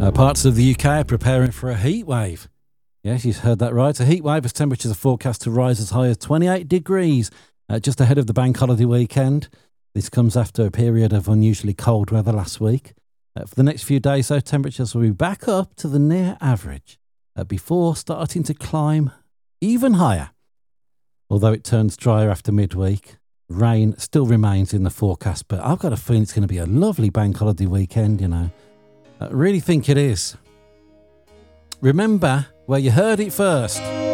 Parts of the UK are preparing for a heat wave. Yes, you heard that right. A heat wave as temperatures are forecast to rise as high as 28 degrees just ahead of the bank holiday weekend. This comes after a period of unusually cold weather last week. For the next few days, though, temperatures will be back up to the near average before starting to climb even higher. Although it turns drier after midweek, rain still remains in the forecast, but I've got a feeling it's going to be a lovely bank holiday weekend, you know. I really think it is. Remember where you heard it first.